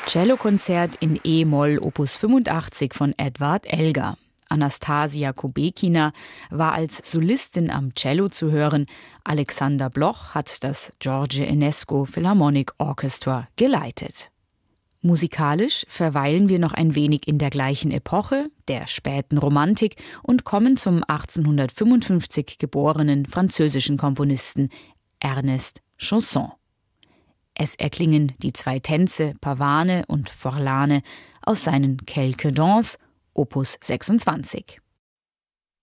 Cellokonzert in E-Moll Opus 85 von Edward Elgar. Anastasia Kubekina war als Solistin am Cello zu hören. Alexander Bloch hat das George Enescu Philharmonic Orchestra geleitet. Musikalisch verweilen wir noch ein wenig in der gleichen Epoche, der späten Romantik, und kommen zum 1855 geborenen französischen Komponisten Ernest Chausson. Es erklingen die zwei Tänze Pavane und Forlane aus seinen Quelques Danses, Opus 26.